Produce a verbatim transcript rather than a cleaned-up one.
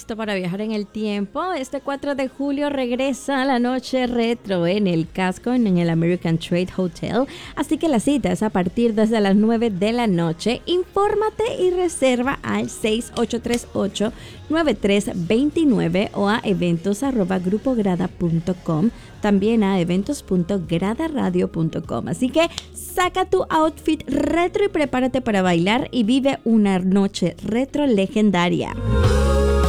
listo para viajar en el tiempo? Este cuatro de julio regresa la noche retro en el Casco, en el American Trade Hotel. Así que la cita es a partir desde las nueve de la noche. Infórmate y reserva al seis ocho tres ocho, nueve tres dos nueve o a eventos arroba grupograda punto com. También a eventos punto grada radio punto com. Así que saca tu outfit retro y prepárate para bailar y vive una noche retro legendaria.